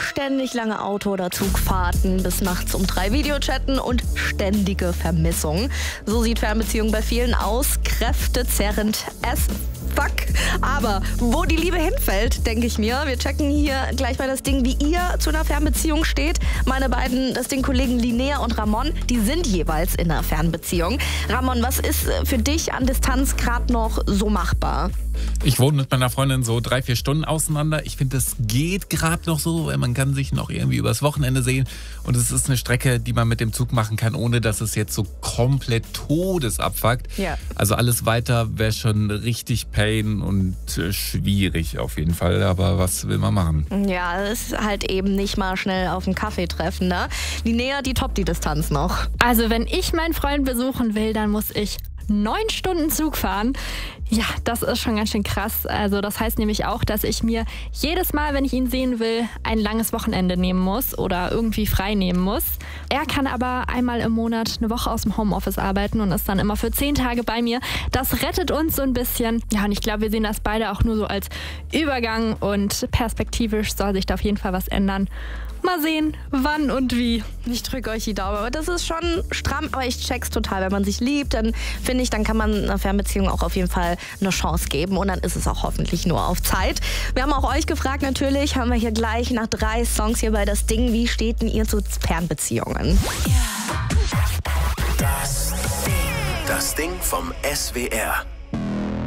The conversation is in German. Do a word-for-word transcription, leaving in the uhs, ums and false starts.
ständig lange Auto- oder Zugfahrten, bis nachts um drei Videochatten und ständige Vermissung. So sieht Fernbeziehung bei vielen aus. Kräftezerrend as fuck. Aber wo die Liebe hinfällt, denke ich mir. Wir checken hier gleich mal das Ding, wie ihr zu einer Fernbeziehung steht. Meine beiden, das Ding Kollegen Linnea und Ramon, die sind jeweils in einer Fernbeziehung. Ramon, was ist für dich an Distanz gerade noch so machbar? Ich wohne mit meiner Freundin so drei, vier Stunden auseinander. Ich finde, das geht gerade noch so, weil man kann sich noch irgendwie übers Wochenende sehen. Und es ist eine Strecke, die man mit dem Zug machen kann, ohne dass es jetzt so komplett todesabfuckt. Ja. Also alles weiter wäre schon richtig pain und äh, schwierig auf jeden Fall. Aber was will man machen? Ja, es ist halt eben nicht mal schnell auf einen Kaffee treffen, ne? Linnea, die toppt die Distanz noch. Also wenn ich meinen Freund besuchen will, dann muss ich neun Stunden Zug fahren. Ja, das ist schon ganz schön krass. Also das heißt nämlich auch, dass ich mir jedes Mal, wenn ich ihn sehen will, ein langes Wochenende nehmen muss oder irgendwie frei nehmen muss. Er kann aber einmal im Monat eine Woche aus dem Homeoffice arbeiten und ist dann immer für zehn Tage bei mir. Das rettet uns so ein bisschen. Ja, und ich glaube, wir sehen das beide auch nur so als Übergang und perspektivisch soll sich da auf jeden Fall was ändern. Mal sehen, wann und wie. Ich drücke euch die Daumen. Aber das ist schon stramm, aber ich check's total. Wenn man sich liebt, dann finde ich, dann kann man einer Fernbeziehung auch auf jeden Fall eine Chance geben. Und dann ist es auch hoffentlich nur auf Zeit. Wir haben auch euch gefragt, natürlich, haben wir hier gleich nach drei Songs hier bei Das Ding. Wie steht denn ihr zu Fernbeziehungen? Das Ding. Das Ding vom S W R.